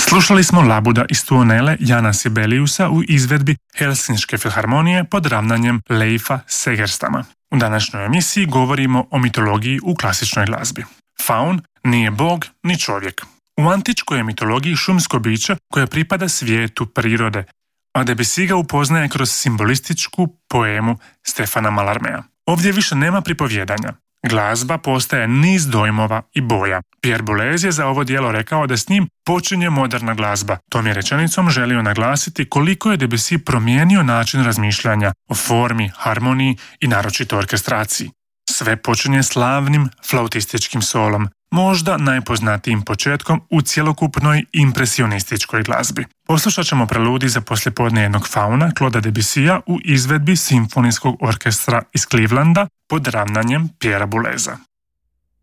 Slušali smo Labuda iz Tuonele Jana Sibeliusa u izvedbi Helsinške filharmonije pod ravnanjem Leifa Segerstama. U današnjoj emisiji govorimo o mitologiji u klasičnoj glazbi. Faun nije bog ni čovjek. U antičkoj je mitologiji šumsko biće koje pripada svijetu prirode, a Debussy ga upoznaje kroz simbolističku poemu Stefana Mallarmea. Ovdje više nema pripovjedanja. Glazba postaje niz dojmova i boja. Pierre Boulez je za ovo djelo rekao da s njim počinje moderna glazba. Tom je rečenicom želio naglasiti koliko je Debussy promijenio način razmišljanja o formi, harmoniji i naročito orkestraciji. Sve počinje slavnim flautističkim solom, možda najpoznatijim početkom u cjelokupnoj impresionističkoj glazbi. Poslušat ćemo preludij za poslijepodne jednog Fauna Clauda Debussya u izvedbi simfonijskog orkestra iz Clevelanda pod ravnanjem Pierrea Bouleza.